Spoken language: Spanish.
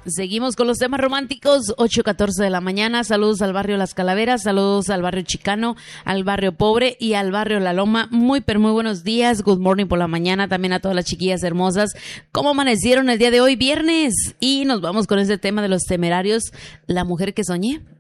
Seguimos con los temas románticos, 8:14 de la mañana. Saludos al barrio Las Calaveras, saludos al barrio Chicano, al barrio Pobre y al barrio La Loma. Muy buenos días, good morning por la mañana. También a todas las chiquillas hermosas. ¿Cómo amanecieron el día de hoy, viernes? Y nos vamos con ese tema de los temerarios, la mujer que soñé.